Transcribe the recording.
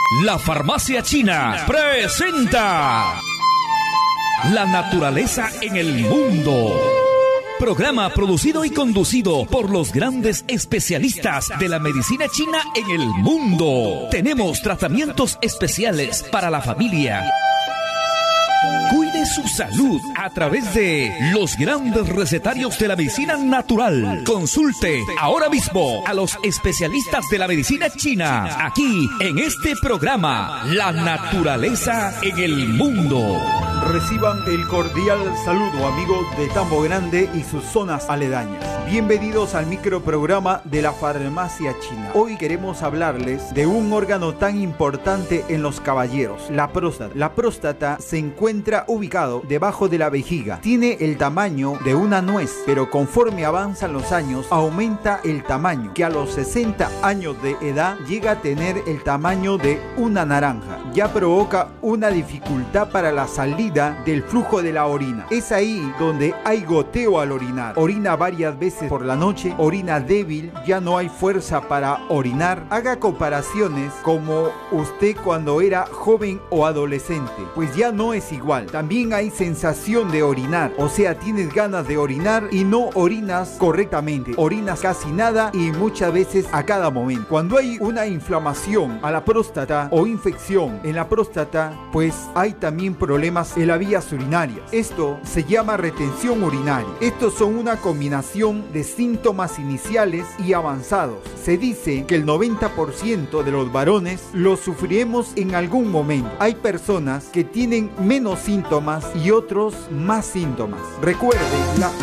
La Farmacia China presenta La naturaleza en el mundo. Programa producido y conducido por los grandes especialistas de la medicina china en el mundo. Tenemos tratamientos especiales para la familia. Cuide su salud a través de los grandes recetarios de la medicina natural. Consulte ahora mismo a los especialistas de la medicina china, aquí en este programa, La naturaleza en el mundo. Reciban el cordial saludo, amigos de Tambo Grande y sus zonas aledañas. Bienvenidos al microprograma de la Farmacia China. Hoy queremos hablarles de un órgano tan importante en los caballeros, la próstata. La próstata se encuentra ubicado debajo de la vejiga. Tiene el tamaño de una nuez, pero conforme avanzan los años, aumenta el tamaño, que a los 60 años de edad llega a tener el tamaño de una naranja. Ya provoca una dificultad para la salida del flujo de la orina. Es ahí donde hay goteo al orinar. Orina varias veces por la noche, orina débil, ya no hay fuerza para orinar. Haga comparaciones como usted cuando era joven o adolescente, pues ya no es igual. También hay sensación de orinar, o sea, tienes ganas de orinar y no orinas correctamente. Orinas casi nada y muchas veces a cada momento. Cuando hay una inflamación a la próstata o infección en la próstata, pues hay también problemas en las vías urinarias. Esto se llama retención urinaria. Estos son una combinación de síntomas iniciales y avanzados. Se dice que el 90% de los varones lo sufriremos en algún momento. Hay personas que tienen menos síntomas y otros más síntomas. Recuerde, la